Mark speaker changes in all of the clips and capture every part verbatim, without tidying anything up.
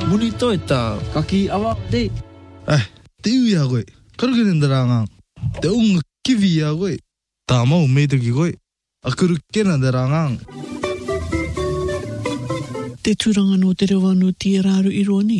Speaker 1: Bonito eta kaki awak de.
Speaker 2: Eh, tiu ya goe. Karugin darangang. Te ung kivi ya goe. Tama umeto ki goe. Akuru kena darangang.
Speaker 3: Te turanga no te rewa no tia raru ironi.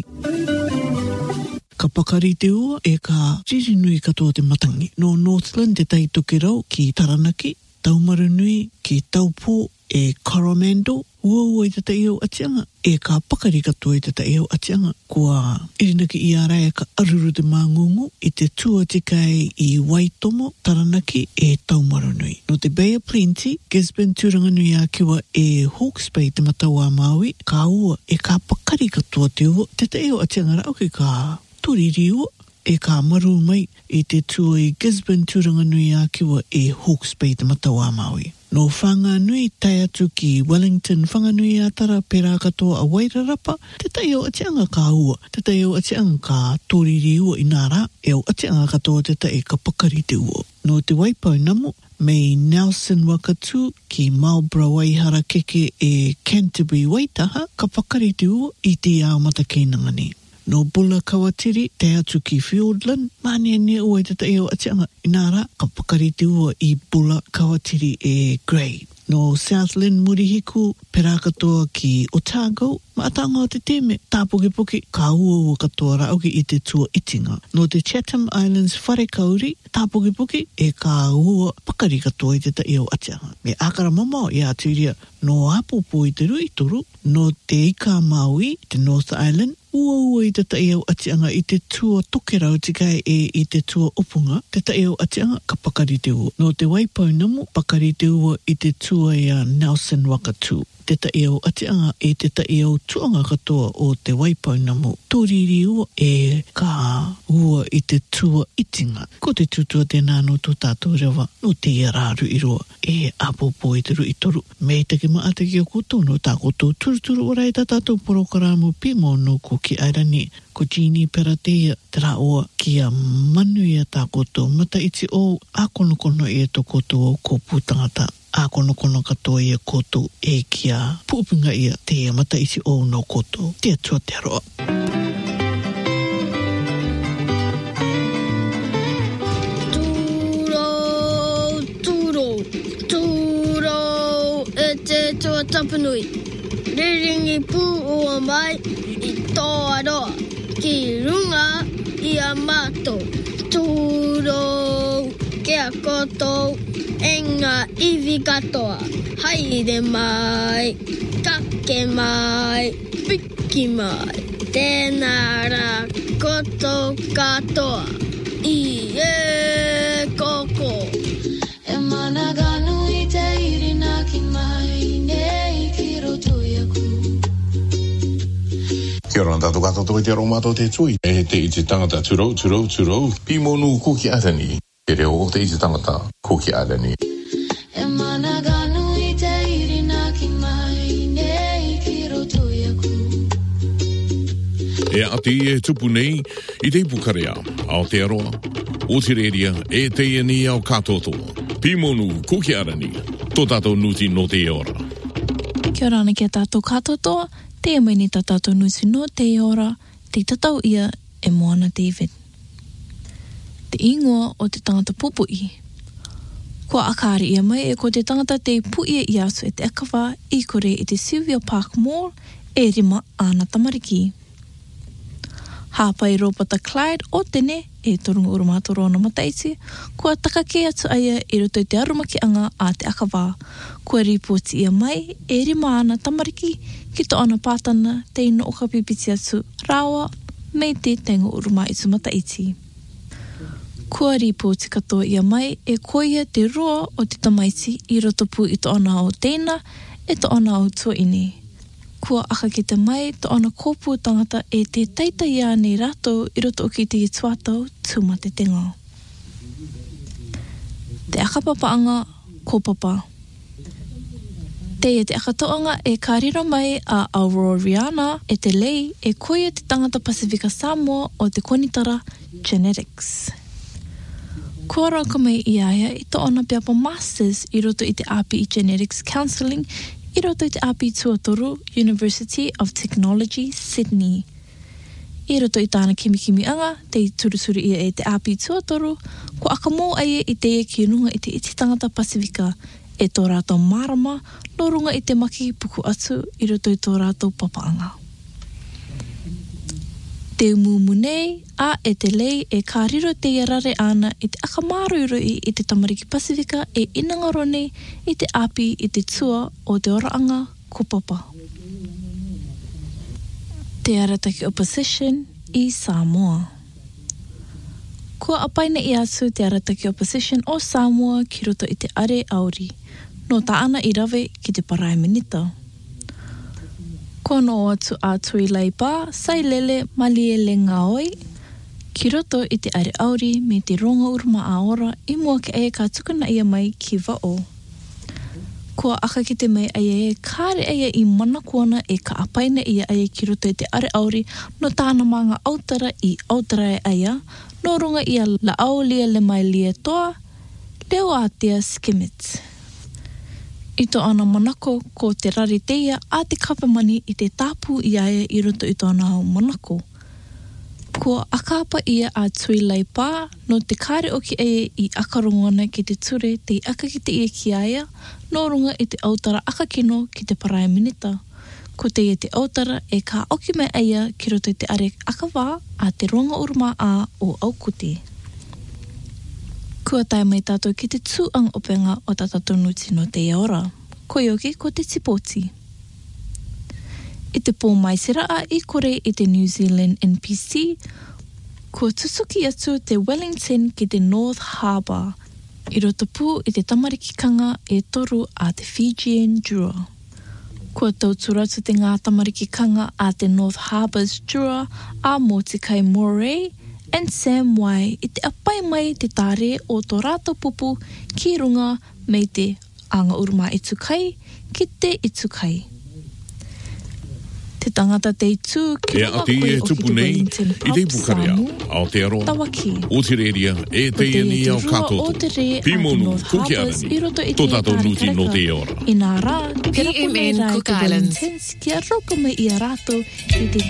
Speaker 3: Ka pakari te ua e ka ririnui katoa te matangi. No Northland te tai toke rau ki Taranaki, Taumaru Nui ki Taupo e Coromandel. Ua ua i te tai au atianga e ka pakari katoa i te tai au atianga. Kua irinaki i ara e ka aruru te māngungu i te tua te kai i Waitomo, Taranaki e Taumaru Nui. No te Bay of Plenty, Gisborne turanga nui a kiwa e Hawke's Bay te mataua Maui, ka ua e ka pakari katoa te ua. Te tai au atianga rau ki ka turiri ua e ka maru mai i te tua i Gisborne turanga nui a kiwa e Hawke's Bay te mataua Maui. No whanga nui tai atu ki Wellington, whanga nui a tara pera katoa a Wairarapa, te tai o atianga ka ua, te tai o atianga ka tōriri ua i nara, e o atianga katoa te tai ka pakari te ua. No te Waipau Namu, me Nelson Wakatu ki Marlborough Waihara keke e Canterbury Waitaha, ka pakari te ua i te ao mata keinangani. No Bula Kawatiri, te atu ki Fiordland, mane ne ua i te tai o atianga inara, ka pakari te ua i Bula Kawatiri e Grey. No Southland Murihiku, pera katoa ki Otago, ma atanga o te teme, tāpukipuki, ka ua ua katoa rauki i te tua itinga. No te Chatham Islands Wharekauri, tāpukipuki, e ka ua pakari katoa i te tai o atianga. Me akara mamao i aturia, no apopo i te rui toru, no te Ika Maui, te North Island, ua ua i te tai au atianga i te tua tokerau tikai e i te tua upunga, te tai au atianga ka pakari te ua. No te Waipau Namu, pakari te ua i te tua i a Nelson Wakatu. Te tai au atianga e te tai au tuanga katoa o te Waipau Namu. Tōriri ua e ka ua i te tua itinga. Ko te tutua tēnā no tō tātou rewa, no te iararu i roa e apopo i te rui toru. Me te ke maate ki o koto no tā koto turuturu ora e tā tātou porokaramu pimo no ko ki airani. Ko Jeannie Peratea te rā oa ki a manu i a tā koto. Mata iti o a kono kono i a tō koto o ko pūtangata. A kono kono katoa i a koto e ki a pūpinga i a te mata iti o no koto. Te atua te aroa.
Speaker 4: Tua tapanui, riringi pū ua mai i tō aroa, ki runga i a mātou, tūrou ke a kotou, enga iwi katoa, haere mai, kake mai, piki mai, tēnā rā kotou katoa, i e koko.
Speaker 5: E managanu i te irina ki mai.
Speaker 6: Kia ora tātou katoa i te aromato te tui. E te iti tangata turou, turou, turou. Pimonu kuki arani. Te reo o te iti tangata kuki arani.
Speaker 5: E managanu i te irina ki mai nei ki roto iaku.
Speaker 7: E ati e tupu nei i te ipukarea ao te aroa. O te reria e te iani ao katotoa. Pimonu kuki arani. Tō tātou nuti no te ora.
Speaker 8: Kia ora ana ki a tātou katotoa. Te mai ni tātou nusi no te ora, te tatau ia e Moana David. Te ingoa o te tangata pupui. Kua akari ia mai e ko te tangata te puia i asu e te akawā i kore i te Sylvia Park Mall e rima ana tamariki. Hāpai Ropata Clyde o tene e torunga urumatoro na mataiti, kua takake atu aia i roto i te arumaki anga a te akawā. Kua ripoti ia mai e rima ana tamariki ki to ana pātana te ino o ka pipiti atu rawa me te tengo uruma i tu mataiti. Kua ripoti katoa ia mai e koia te roa o te tamaiti i roto pu i to ana o tēna e to ana o tuaini. Kua aka ki te mai to ana kōpū tangata e te teita ia nei rato i roto o ki te tuatau tūma te tenga. Te akapapaanga kōpapa. Te e te akatoanga e kārira mai a Auroriana e te lei e koia te tangata Pasifika Samoa o te konitara Genetics. Kua rauka mai i aia i to ana peapa Masters i roto i te A P I Genetics Counselling i roto i te A P I Tuatoru, University of Technology, Sydney. I roto i tāna kimikimi anga, te turusuri ia e te api tuatoru, ko akamo aie i te e ki runga i te iti tangata Pasifika e tō rātou marama, no runga i te maki puku atu i roto i tō rātou papaanga. Te umumu nei, a e te lei e kāriro te iarare ana i te akamaruiroi i te tamariki Pasifika e inangaro nei i te api i te tua o te oraanga ko papa. Te arataki opposition i Samoa. Kua apaina i atu te arataki opposition o Samoa ki roto i te are auri, no taana i rave ki te parae minita. Kono atu atu i leipa, sai lele malie le ngaoi, ki roto i te are auri me te ronga urma aora i mua ke aia ka tukuna ia mai ki vao. Kua aka ki te mai aia e kāre aia i mana kuana e ka apaina ia aia ki roto i te are auri no tāna manga autara i autara e aia, no runga ia la au lia le mai lia toa, leo atia skimit. I to ana manako ko te rari teia a te kapamani i te tapu i aia i roto i tōna hau manako. Ko akapa ia a tui lai pā, no te kāre o ki aia i akarongona ki te ture te aka ki te ia ki aia, no runga i te autara akakino ki te parae minita. Ko te ia te autara e ka oki mai aia ki roto i te are akawā a te ronga urma a o aukuti. Kua tae mai tātou ki te tūang openga o tātou nuti no te ora. Ko ioki ko te tipoti. I te pō mai siraa i kore i te New Zealand N P C, kua tusuki atu te Wellington ki te North Harbour, i roto pū i te tamarikikanga e toru a te Fijian Drua. Kua tauturatu te ngā tamarikikanga a te North Harbour's Drua a mō te kai Moray and Sam Wai i te apai mai te tāre o tō rātou pupu ki runga mei te anga uruma i tukai ki te i tukai. Te tangata te itu ki
Speaker 7: e ati e tupu nei i te Pukarea, Aotearoa, Otireria, e te iani au katoto, Pimonu, Kukiarani, tō tātou nuti no te ora.
Speaker 8: I nā rā, te rapo nei rā i te Wellingtons, ki a roka mai i a rātou i te